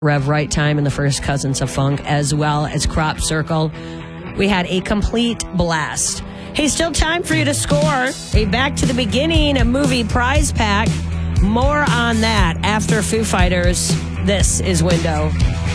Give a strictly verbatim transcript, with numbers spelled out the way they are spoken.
Rev Right Time and the First Cousins of Funk, as well as Crop Circle. We had a complete blast. Hey, still time for you to score a Back to the Beginning a movie prize pack. More on that after Foo Fighters. This is Window.